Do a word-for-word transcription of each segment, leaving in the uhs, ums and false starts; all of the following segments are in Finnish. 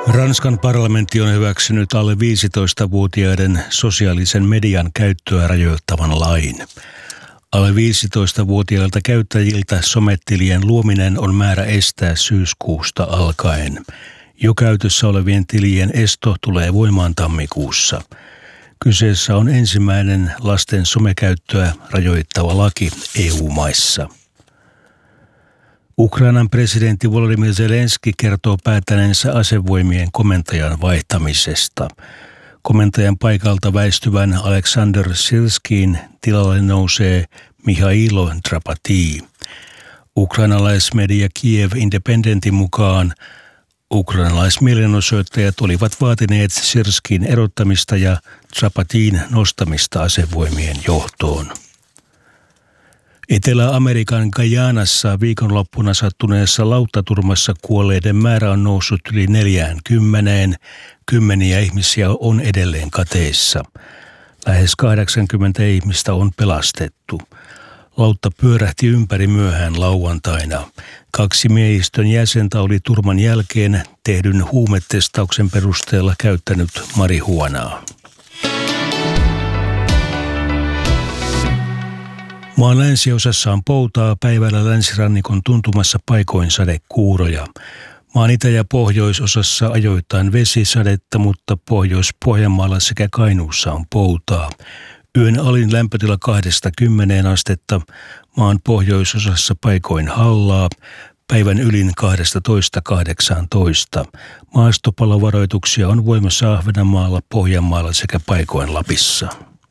Ranskan parlamentti on hyväksynyt alle viisitoistavuotiaiden sosiaalisen median käyttöä rajoittavan lain. Alle viisitoistavuotiailta käyttäjiltä sometilien luominen on määrä estää syyskuusta alkaen. Jo käytössä olevien tilien esto tulee voimaan tammikuussa. Kyseessä on ensimmäinen lasten somekäyttöä rajoittava laki E U-maissa. Ukrainan presidentti Volodymyr Zelenski kertoo päättäneensä asevoimien komentajan vaihtamisesta. Komentajan paikalta väistyvän Aleksander Syrskiin tilalle nousee Mihailo Drapati. Ukrainalaismedia Kiev Independentin mukaan ukrainalaismielenosoittajat olivat vaatineet Syrskin erottamista ja Drapatin nostamista asevoimien johtoon. Etelä-Amerikan Guyanassa viikonloppuna sattuneessa lauttaturmassa kuolleiden määrä on noussut yli neljäänkymmeneen. Kymmeniä ihmisiä on edelleen kateissa. Lähes kahdeksankymmentä ihmistä on pelastettu. Lautta pyörähti ympäri myöhään lauantaina. Kaksi miehistön jäsentä oli turman jälkeen tehdyn huumetestauksen perusteella käyttänyt marihuanaa. Maan länsiosassa on poutaa, päivällä länsirannikon tuntumassa paikoin sadekuuroja. Maan itä- ja pohjoisosassa ajoittain vesisadetta, mutta Pohjois-Pohjanmaalla sekä Kainuussa on poutaa. Yön alin lämpötila kahdesta kymmeneen astetta, maan pohjoisosassa paikoin hallaa, päivän ylin kahdestatoista kahdeksaantoista. Maastopalovaroituksia on voimassa Ahvenanmaalla, Pohjanmaalla sekä paikoin Lapissa.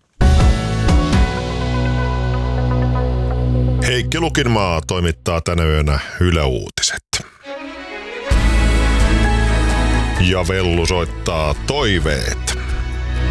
Heikki Lukinmaa toimittaa tänä yönä Yle Uutiset. Ja Vellu soittaa toiveet.